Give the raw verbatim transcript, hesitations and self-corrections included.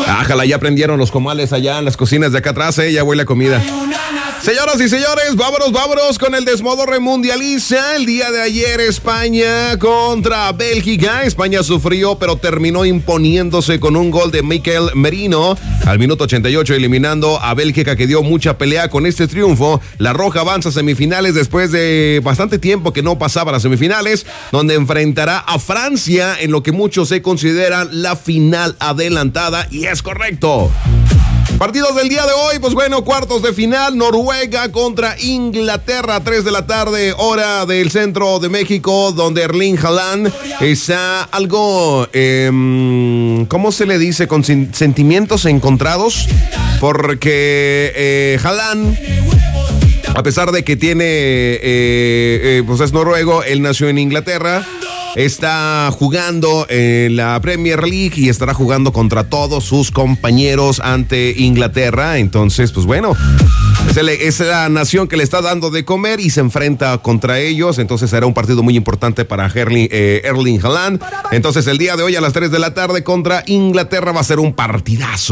Ájala, ya prendieron los comales allá en las cocinas de acá atrás, eh, ya huele a comida. Señoras y señores, vámonos, vámonos con el Desmodorre Mundializa. El día de ayer España contra Bélgica. España sufrió, pero terminó imponiéndose con un gol de Mikel Merino al minuto ochenta y ocho, eliminando a Bélgica, que dio mucha pelea. Con este triunfo, la Roja avanza a semifinales después de bastante tiempo que no pasaba a las semifinales, donde enfrentará a Francia en lo que muchos se consideran la final adelantada, y es correcto. Partidos del día de hoy, pues bueno, cuartos de final, Noruega contra Inglaterra, tres de la tarde, hora del centro de México, donde Erling Haaland está algo, eh, ¿cómo se le dice? Con sentimientos encontrados, porque eh, Haaland, a pesar de que tiene, eh, eh, pues es noruego, él nació en Inglaterra, está jugando en la Premier League y estará jugando contra todos sus compañeros ante Inglaterra. Entonces, pues bueno, es, el, es la nación que le está dando de comer y se enfrenta contra ellos. Entonces será un partido muy importante para Erling, eh, Erling Haaland. Entonces el día de hoy a las tres de la tarde contra Inglaterra va a ser un partidazo.